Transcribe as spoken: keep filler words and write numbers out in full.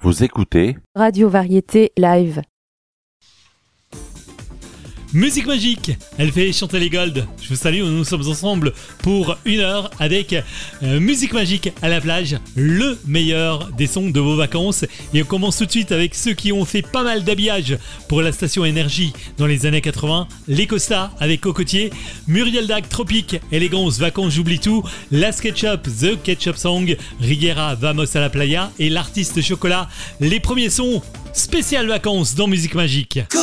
Vous écoutez Radio Variété Live. Musique magique, elle fait chanter les golds. Je vous salue, nous sommes ensemble pour une heure avec euh, Musique magique à la plage, le meilleur des sons de vos vacances. Et on commence tout de suite avec ceux qui ont fait pas mal d'habillage pour la station Énergie dans les années quatre-vingts. Les Costa avec Cocotier, Muriel Dac, Tropique, Élégance, Vacances, j'oublie tout, La SketchUp, The Ketchup Song, Riguera, Vamos à la Playa et l'artiste Chocolat. Les premiers sons spécial vacances dans Musique magique. Go